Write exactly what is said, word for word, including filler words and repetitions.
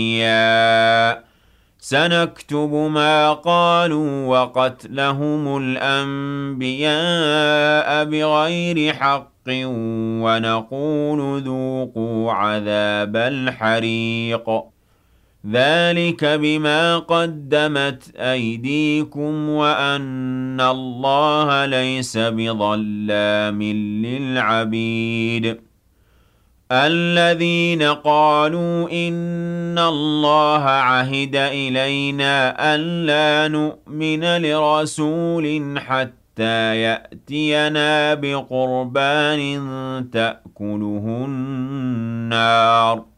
يا سنكتب ما قالوا وقتلهم الأنبياء بغير حق ونقول ذوقوا عذاب الحريق ذلك بما قدمت أيديكم وأن الله ليس بظلام للعبيد الذين قالوا إن الله عهد إلينا ألا نؤمن لرسول حتى يأتينا بقربان تأكله النار